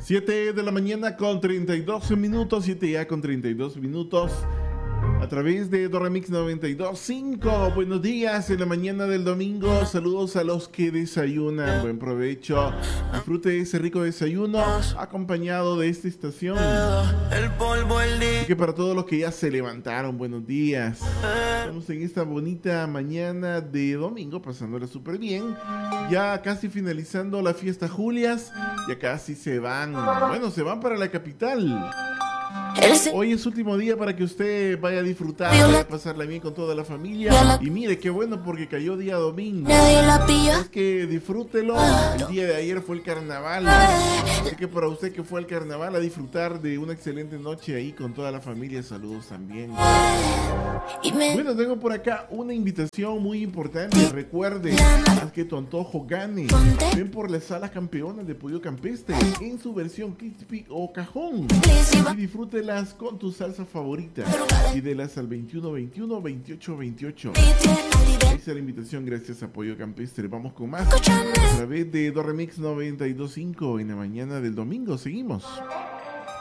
7 de la mañana con 32 minutos, 7 ya con 32 minutos, a través de Doremix 92.5. Buenos días en la mañana del domingo. Saludos a los que desayunan. Buen provecho. Disfrute ese rico desayuno acompañado de esta estación. Así que para todos los que ya se levantaron, buenos días. Estamos en esta bonita mañana de domingo, pasándola súper bien. Ya casi finalizando la fiesta Julias. Ya casi se van. Bueno, se van para la capital. Hoy es último día para que usted vaya a disfrutar, vaya a pasarla bien con toda la familia. Y mire, qué bueno porque cayó día domingo. Es que disfrútelo. El día de ayer fue el carnaval. Así que para usted que fue al carnaval, a disfrutar de una excelente noche ahí con toda la familia. Saludos también. Bueno, tengo por acá una invitación muy importante. Recuerde, haz que tu antojo gane. Ven por las salas campeonas de pollo campestre en su versión crispy o cajón. Y disfrútelas con tu salsa favorita. Pídelas al 2121-2828. Esa es la invitación gracias a Pollo Campestre. Vamos con más a través de Doremix 92.5 en la mañana del domingo. Seguimos.